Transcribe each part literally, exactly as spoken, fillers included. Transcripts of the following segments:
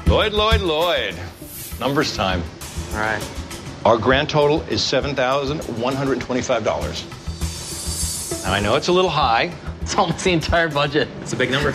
Lloyd, Lloyd, Lloyd. Numbers time. All right. Our grand total is seven thousand one hundred twenty-five dollars. Now, I know it's a little high. It's almost the entire budget. It's a big number.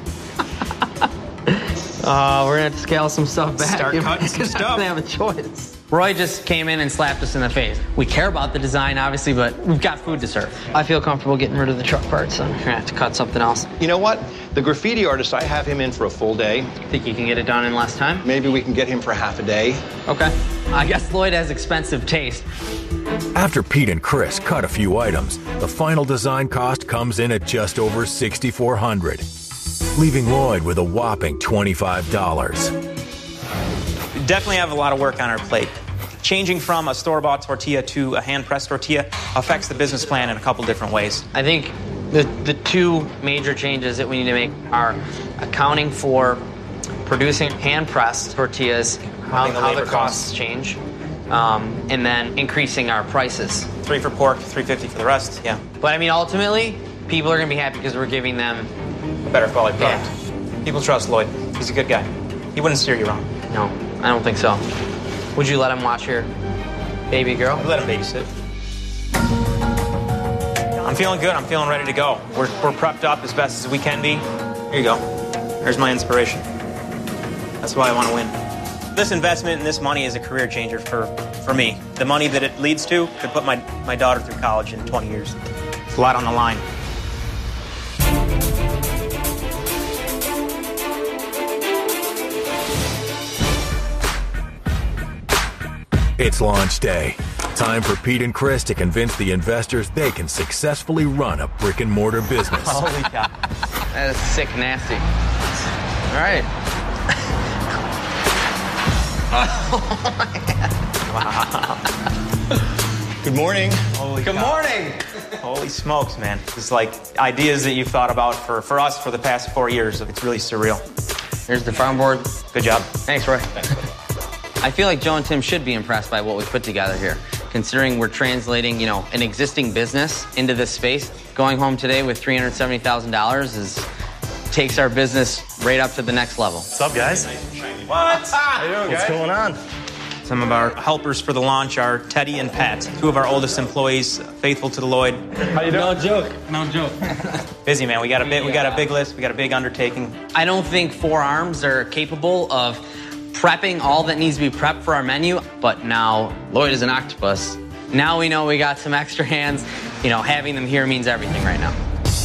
Uh, we're gonna have to scale some stuff back. Start cutting some stuff. I don't have a choice. Roy just came in and slapped us in the face. We care about the design, obviously, but we've got food to serve. I feel comfortable getting rid of the truck parts, so I'm gonna have to cut something else. You know what? The graffiti artist, I have him in for a full day. Think you can get it done in less time? Maybe we can get him for half a day. Okay. I guess Lloyd has expensive taste. After Pete and Chris cut a few items, the final design cost comes in at just over six thousand four hundred dollars, leaving Lloyd with a whopping twenty-five dollars. We definitely have a lot of work on our plate. Changing from a store-bought tortilla to a hand-pressed tortilla affects the business plan in a couple different ways. I think the, the two major changes that we need to make are accounting for producing hand-pressed tortillas, how, the how the labor costs costs. change, um, and then increasing our prices. Three for pork, three fifty for the rest, yeah. But I mean, ultimately, people are gonna be happy because we're giving them. A better quality Yeah. product. People trust Lloyd. He's a good guy. He wouldn't steer you wrong. No, I don't think so. Would you let him watch your baby girl? I'd let him babysit. I'm feeling good. I'm feeling ready to go. We're, we're prepped up as best as we can be. Here you go. There's my inspiration. That's why I want to win. This investment and this money is a career changer for, for me. The money that it leads to could put my, my daughter through college in twenty years. It's a lot on the line. It's launch day. Time for Pete and Chris to convince the investors they can successfully run a brick and mortar business. Holy cow. That is sick nasty. All right. Good morning. Holy Good cow. morning. Holy smokes, man. It's like ideas that you've thought about for, for us for the past four years. It's really surreal. Here's the farm board. Good job. Thanks, Roy. I feel like Joe and Tim should be impressed by what we put together here, considering we're translating, you know, an existing business into this space. Going home today with three hundred seventy thousand dollars is takes our business right up to the next level. What's up, guys? What? How you doing, What's going on? Some of our helpers for the launch are Teddy and Pat, two of our oldest employees, faithful to the Lloyd. How you doing? No joke. No joke. Busy, man. We got a bit. We got a big list. We got a big undertaking. I don't think Four Arms are capable of prepping all that needs to be prepped for our menu, but now Lloyd is an octopus. Now we know we got some extra hands. You know, having them here means everything right now.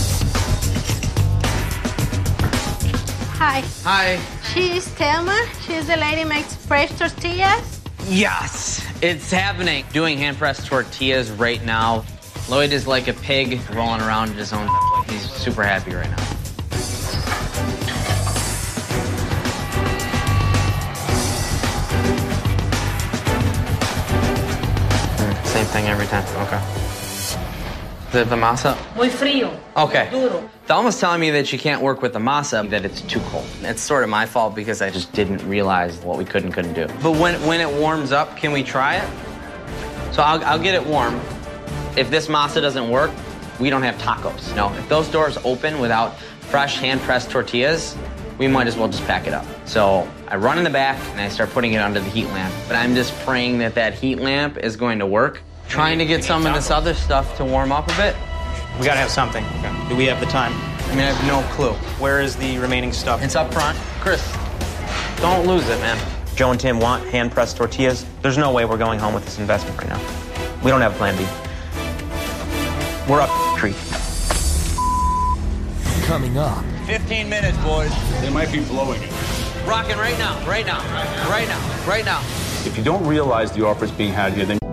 Hi, Hi. she's Thelma. She's the lady who makes fresh tortillas. Yes, it's happening. Doing hand-pressed tortillas right now. Lloyd is like a pig rolling around in his own. He's super happy right now. Same thing every time. Okay. The, the masa? Muy frío. Okay. Duro. Thelma's telling me that she can't work with the masa, that it's too cold. It's sort of my fault because I just didn't realize what we could and couldn't do. But when, when it warms up, can we try it? So I'll, I'll get it warm. If this masa doesn't work, we don't have tacos. No, if those doors open without fresh hand-pressed tortillas, we might as well just pack it up. So I run in the back and I start putting it under the heat lamp. But I'm just praying that that heat lamp is going to work. Trying to get some of this other stuff to warm up a bit. We gotta have something. Do we have the time? I mean, I have no clue. Where is the remaining stuff? It's up front. Chris, don't lose it, man. Joe and Tim want hand-pressed tortillas. There's no way we're going home with this investment right now. We don't have a plan B. We're up creek. Coming up. fifteen minutes, boys. They might be blowing it. Rocking right now, right now, right now, right now. If you don't realize the offer is being had here, then